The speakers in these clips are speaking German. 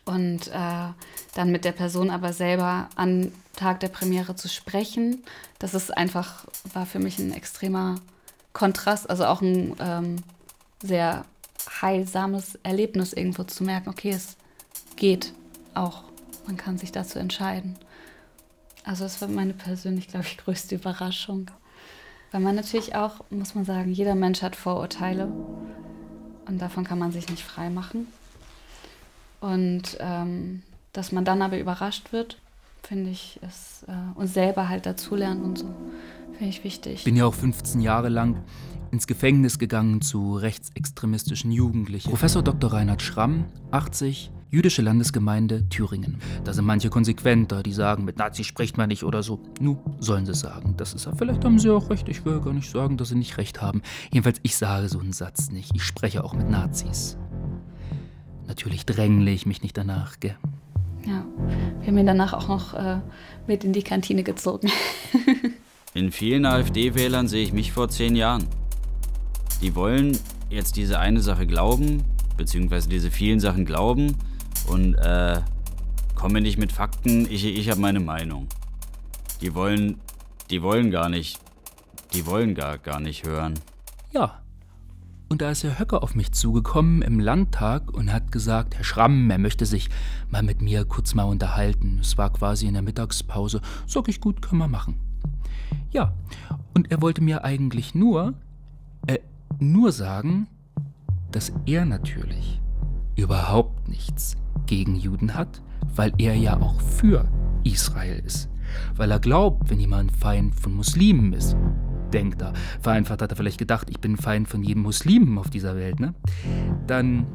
Und dann mit der Person aber selber am Tag der Premiere zu sprechen, das ist einfach, war für mich ein extremer Kontrast, also auch ein sehr heilsames Erlebnis irgendwo zu merken, okay, es geht auch, man kann sich dazu entscheiden. Also das war meine persönlich, glaube ich, größte Überraschung. Weil man natürlich auch, muss man sagen, jeder Mensch hat Vorurteile und davon kann man sich nicht frei machen. Und dass man dann aber überrascht wird, finde ich, ist, und selber halt dazulernen und so, finde ich wichtig. Ich bin ja auch 15 Jahre lang ins Gefängnis gegangen zu rechtsextremistischen Jugendlichen. Professor Dr. Reinhard Schramm, 80, Jüdische Landesgemeinde Thüringen. Da sind manche konsequenter, die sagen, mit Nazi spricht man nicht oder so. Nu, sollen sie sagen. Das ist, vielleicht haben sie auch recht. Ich will gar nicht sagen, dass sie nicht recht haben. Jedenfalls, ich sage so einen Satz nicht. Ich spreche auch mit Nazis. Natürlich drängle ich mich nicht danach, gell? Ja, wir haben ihn danach auch noch mit in die Kantine gezogen. In vielen AfD-Wählern sehe ich mich vor 10 Jahren. Die wollen jetzt diese eine Sache glauben, beziehungsweise diese vielen Sachen glauben und kommen nicht mit Fakten, ich habe meine Meinung. Die wollen gar nicht hören. Ja. Und da ist Herr Höcke auf mich zugekommen im Landtag und hat gesagt, Herr Schramm, er möchte sich mal mit mir kurz mal unterhalten. Es war quasi in der Mittagspause. Sag ich, gut, können wir machen. Ja, und er wollte mir eigentlich nur sagen, dass er natürlich überhaupt nichts gegen Juden hat, weil er ja auch für Israel ist. Weil er glaubt, wenn jemand Feind von Muslimen ist, denkt er, vereinfacht hat er vielleicht gedacht, ich bin Feind von jedem Muslimen auf dieser Welt, ne? Dann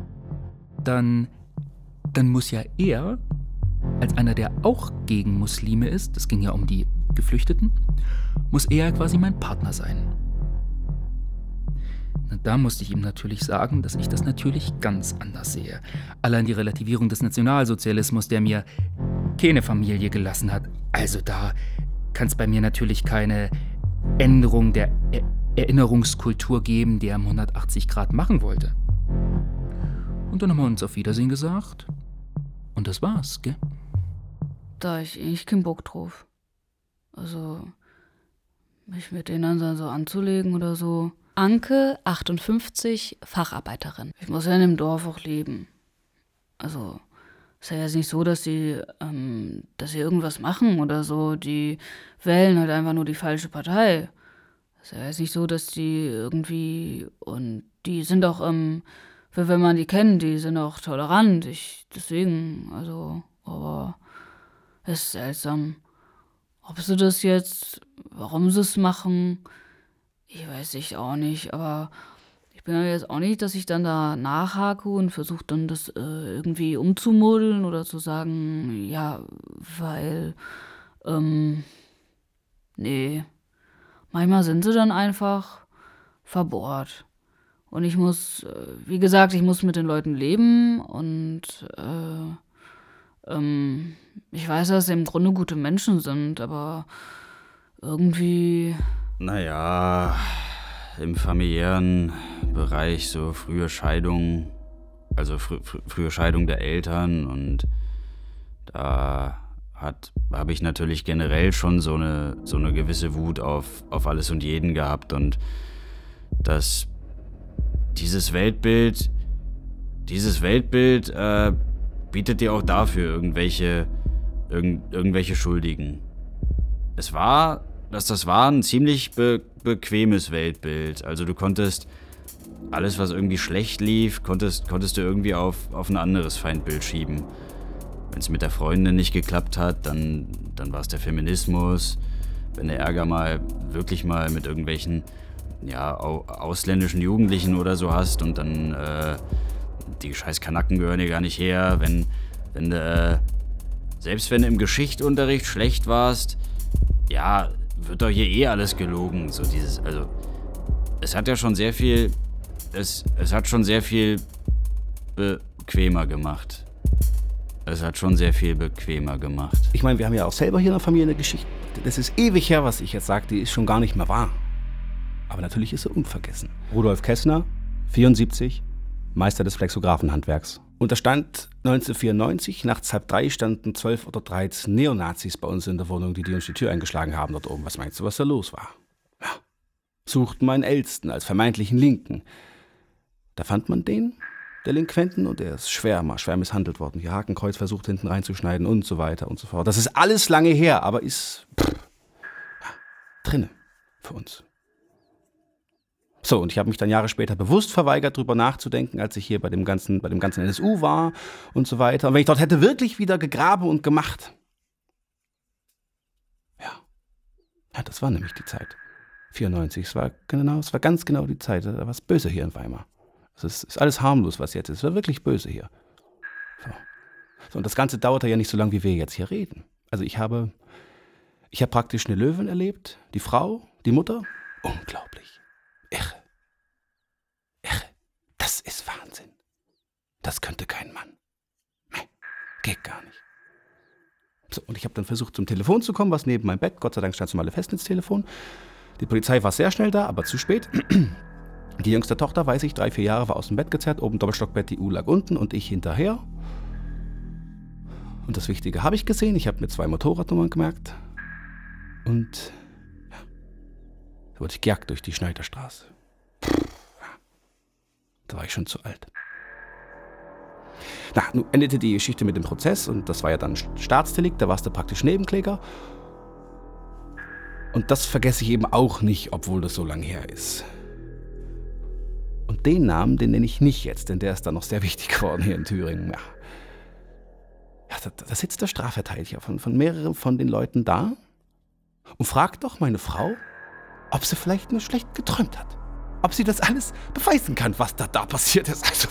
muss ja er, als einer, der auch gegen Muslime ist, das ging ja um die Geflüchteten, muss er quasi mein Partner sein. Und da musste ich ihm natürlich sagen, dass ich das natürlich ganz anders sehe. Allein die Relativierung des Nationalsozialismus, der mir keine Familie gelassen hat. Also da kann es bei mir natürlich keine Änderung der Erinnerungskultur geben, die er um 180 Grad machen wollte. Und dann haben wir uns auf Wiedersehen gesagt. Und das war's, gell? Da ich keinen Bock drauf. Also, mich mit denen dann so anzulegen oder so. Anke, 58, Facharbeiterin. Ich muss ja in dem Dorf auch leben. Also, ist ja jetzt nicht so, dass sie irgendwas machen oder so. Die wählen halt einfach nur die falsche Partei. Ist ja jetzt nicht so, dass die irgendwie, und die sind auch, wenn man die kennt, die sind auch tolerant. Deswegen, also, aber es ist seltsam. Ob sie das jetzt, warum sie es machen, ich weiß ich auch nicht, aber ich bin ja jetzt auch nicht, dass ich dann da nachhake und versuche dann das irgendwie umzumodeln oder zu sagen, ja, weil, nee. Manchmal sind sie dann einfach verbohrt. Und ich muss, wie gesagt, ich muss mit den Leuten leben und ich weiß, dass sie im Grunde gute Menschen sind, aber irgendwie... Naja, im familiären Bereich so frühe Scheidung, also frühe Scheidung der Eltern, und da habe ich natürlich generell schon so eine gewisse Wut auf alles und jeden gehabt, und dass dieses Weltbild bietet dir auch dafür irgendwelche Schuldigen. Das war ein ziemlich bequemes Weltbild. Also du konntest alles, was irgendwie schlecht lief, konntest du irgendwie auf ein anderes Feindbild schieben. Wenn es mit der Freundin nicht geklappt hat, dann war es der Feminismus. Wenn du Ärger wirklich mal mit irgendwelchen ausländischen Jugendlichen oder so hast und dann die scheiß Kanaken gehören dir gar nicht her. Selbst wenn du im Geschichtsunterricht schlecht warst, ja, wird doch hier alles gelogen. So dieses, also es hat ja schon sehr viel, es hat schon sehr viel bequemer gemacht. Ich meine, wir haben ja auch selber hier in der Familie eine Geschichte. Das ist ewig her, was ich jetzt sage, die ist schon gar nicht mehr wahr. Aber natürlich ist sie unvergessen. Rudolf Kessner, 74, Meister des Flexographenhandwerks. Und da stand 1994, nachts 2:30 standen 12 oder 13 Neonazis bei uns in der Wohnung, die uns die Tür eingeschlagen haben dort oben. Was meinst du, was da los war? Ja. Suchten meinen Ältesten als vermeintlichen Linken. Da fand man den Delinquenten und er ist schwer misshandelt worden. Die Hakenkreuz versucht hinten reinzuschneiden und so weiter und so fort. Das ist alles lange her, aber ist drinne für uns. So, und ich habe mich dann Jahre später bewusst verweigert, drüber nachzudenken, als ich hier bei dem ganzen NSU war und so weiter. Und wenn ich dort hätte wirklich wieder gegraben und gemacht. Ja, das war nämlich die Zeit. 94, es war ganz genau die Zeit. Da war es böse hier in Weimar. Es ist alles harmlos, was jetzt ist. Es war wirklich böse hier. So, und das Ganze dauerte ja nicht so lange, wie wir jetzt hier reden. Also ich habe praktisch eine Löwin erlebt, die Frau, die Mutter. Unglaublich. Irre. Das ist Wahnsinn. Das könnte kein Mann. Nee, geht gar nicht. So, und ich habe dann versucht, zum Telefon zu kommen, was neben meinem Bett. Gott sei Dank stand das normale Festnetztelefon. Die Polizei war sehr schnell da, aber zu spät. Die jüngste Tochter, weiß ich, 3-4 Jahre, war aus dem Bett gezerrt. Oben Doppelstockbett, die lag unten und ich hinterher. Und das Wichtige habe ich gesehen. Ich habe mir 2 Motorradnummern gemerkt. Und da wurde ich gejagt durch die Schneiderstraße. Da war ich schon zu alt. Nun endete die Geschichte mit dem Prozess und das war ja dann Staatsdelikt, da warst du praktisch Nebenkläger. Und das vergesse ich eben auch nicht, obwohl das so lange her ist. Und den Namen, den nenne ich nicht jetzt, denn der ist dann noch sehr wichtig geworden hier in Thüringen. Ja, da sitzt der Strafverteidiger von mehreren von den Leuten da und fragt doch meine Frau, ob sie vielleicht nur schlecht geträumt hat. Ob sie das alles beweisen kann, was da passiert ist. Also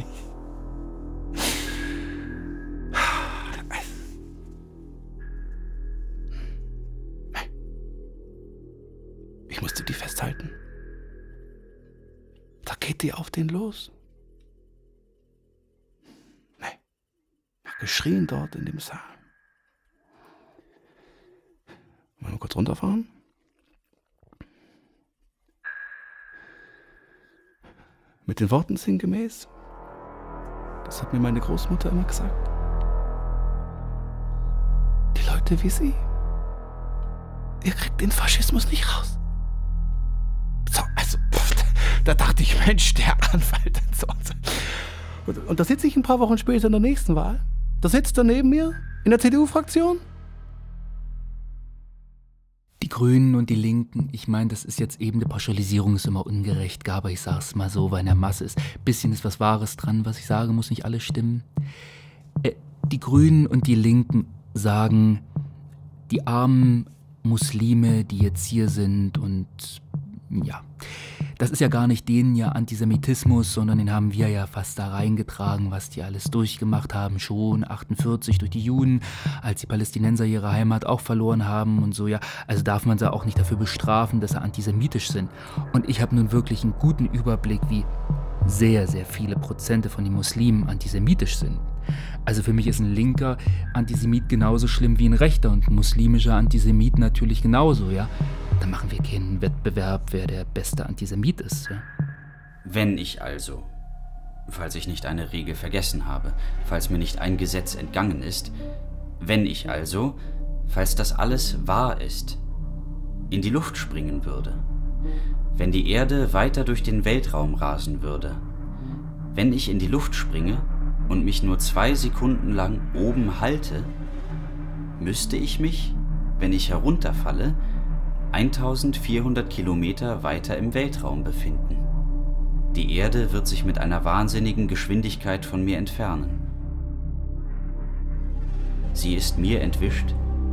ich musste die festhalten. Da geht die auf den los. Hat geschrien dort in dem Saal. Wollen wir kurz runterfahren? Mit den Worten sinngemäß. Das hat mir meine Großmutter immer gesagt. Die Leute wie Sie, ihr kriegt den Faschismus nicht raus. So, also, da dachte ich, Mensch, der Anwalt. Und da sitze ich ein paar Wochen später in der nächsten Wahl. Da sitzt er neben mir in der CDU-Fraktion. Die Grünen und die Linken, ich meine, das ist jetzt eben, eine Pauschalisierung ist immer ungerecht, aber ich sag's mal so, weil in der Masse ist. Bisschen ist was Wahres dran, was ich sage, muss nicht alles stimmen. Die Grünen und die Linken sagen, die armen Muslime, die jetzt hier sind und ja, das ist ja gar nicht denen ja Antisemitismus, sondern den haben wir ja fast da reingetragen, was die alles durchgemacht haben, schon 48 durch die Juden, als die Palästinenser ihre Heimat auch verloren haben und so, ja. Also darf man sie auch nicht dafür bestrafen, dass sie antisemitisch sind. Und ich habe nun wirklich einen guten Überblick, wie sehr, sehr viele Prozente von den Muslimen antisemitisch sind. Also für mich ist ein linker Antisemit genauso schlimm wie ein rechter und ein muslimischer Antisemit natürlich genauso, ja. Da machen wir keinen Wettbewerb, wer der beste Antisemit ist, ja. Wenn ich also, falls ich nicht eine Regel vergessen habe, falls mir nicht ein Gesetz entgangen ist, wenn ich also, falls das alles wahr ist, in die Luft springen würde, wenn die Erde weiter durch den Weltraum rasen würde, wenn ich in die Luft springe und mich nur 2 Sekunden lang oben halte, müsste ich mich, wenn ich herunterfalle, 1400 Kilometer weiter im Weltraum befinden. Die Erde wird sich mit einer wahnsinnigen Geschwindigkeit von mir entfernen. Sie ist mir entwischt.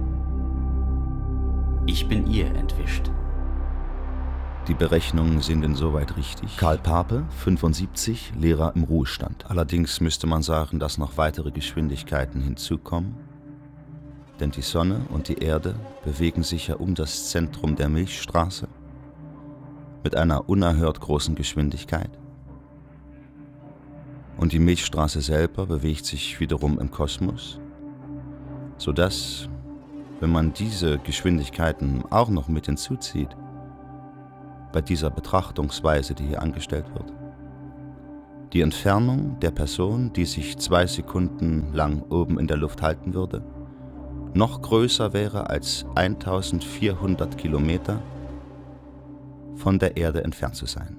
Ich bin ihr entwischt. Die Berechnungen sind insoweit richtig. Karl Pape, 75, Lehrer im Ruhestand. Allerdings müsste man sagen, dass noch weitere Geschwindigkeiten hinzukommen. Denn die Sonne und die Erde bewegen sich ja um das Zentrum der Milchstraße mit einer unerhört großen Geschwindigkeit. Und die Milchstraße selber bewegt sich wiederum im Kosmos, sodass, wenn man diese Geschwindigkeiten auch noch mit hinzuzieht, bei dieser Betrachtungsweise, die hier angestellt wird, Die Entfernung der Person, die sich 2 Sekunden lang oben in der Luft halten würde, noch größer wäre als 1400 Kilometer von der Erde entfernt zu sein.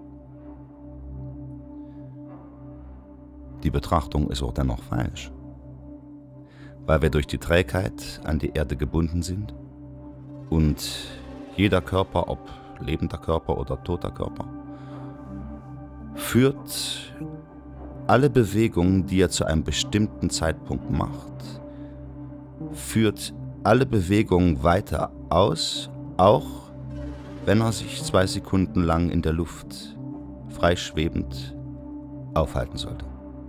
Die Betrachtung ist auch dennoch falsch, weil wir durch die Trägheit an die Erde gebunden sind und jeder Körper, ob lebender Körper oder toter Körper, führt alle Bewegungen, die er zu einem bestimmten Zeitpunkt macht, führt alle Bewegungen weiter aus, auch wenn er sich 2 Sekunden lang in der Luft freischwebend aufhalten sollte.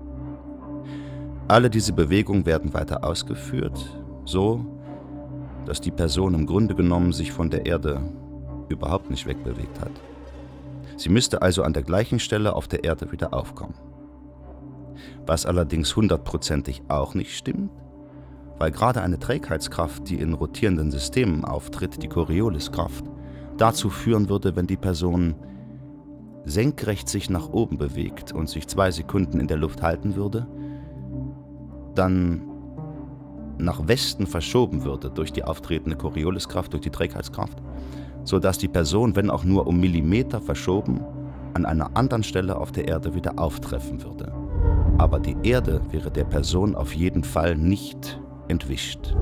Alle diese Bewegungen werden weiter ausgeführt, so dass die Person im Grunde genommen sich von der Erde überhaupt nicht wegbewegt hat. Sie müsste also an der gleichen Stelle auf der Erde wieder aufkommen. Was allerdings 100%ig auch nicht stimmt, weil gerade eine Trägheitskraft, die in rotierenden Systemen auftritt, die Corioliskraft, dazu führen würde, wenn die Person senkrecht sich nach oben bewegt und sich 2 Sekunden in der Luft halten würde, dann nach Westen verschoben würde durch die auftretende Corioliskraft, durch die Trägheitskraft, sodass die Person, wenn auch nur um Millimeter verschoben, an einer anderen Stelle auf der Erde wieder auftreffen würde. Aber die Erde wäre der Person auf jeden Fall nicht entwischt.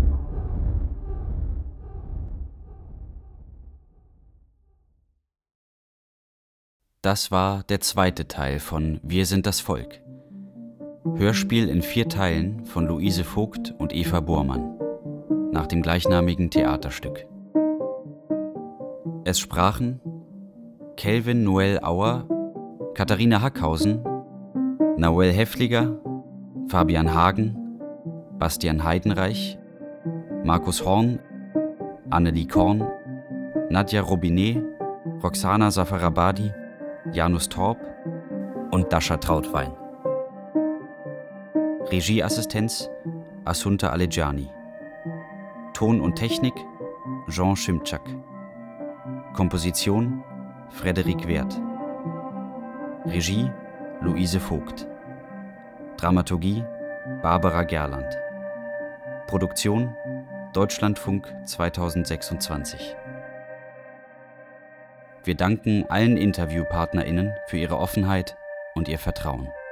Das war der 2. Teil von Wir sind das Volk. Hörspiel in 4 Teilen von Luise Vogt und Eva Bormann, nach dem gleichnamigen Theaterstück. Es sprachen Kelvin Noel Auer, Katharina Hackhausen, Nahuel Häfliger, Fabian Hagen, Bastian Heidenreich, Markus Horn, Annelie Korn, Nadja Robinet, Roxana Safarabadi, Janus Torp und Dasha Trautwein. Regieassistenz Assunta Alejani. Ton und Technik Jean Schimczak. Komposition Frederik Werth. Regie Luise Vogt. Dramaturgie Barbara Gerland. Produktion Deutschlandfunk 2026. Wir danken allen InterviewpartnerInnen für ihre Offenheit und ihr Vertrauen.